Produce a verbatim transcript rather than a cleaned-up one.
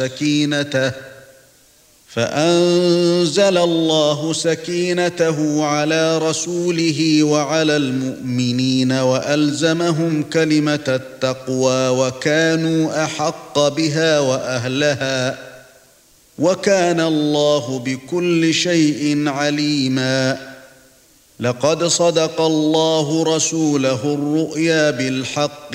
سكينته فأنزل الله سكينته على رسوله وعلى المؤمنين وألزمهم كلمة التقوى وكانوا أحق بها وأهلها وكان الله بكل شيء عليما. لقد صدق الله رسوله الرؤيا بالحق